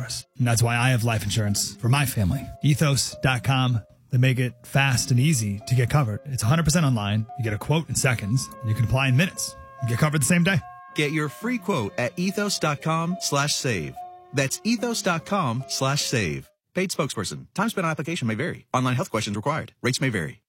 yours. And that's why I have life insurance for my family. Ethos.com. They make it fast and easy to get covered. It's 100% online. You get a quote in seconds. And you can apply in minutes. You get covered the same day. Get your free quote at ethos.com/save. That's ethos.com/save. Paid spokesperson. Time spent on application may vary. Online health questions required. Rates may vary.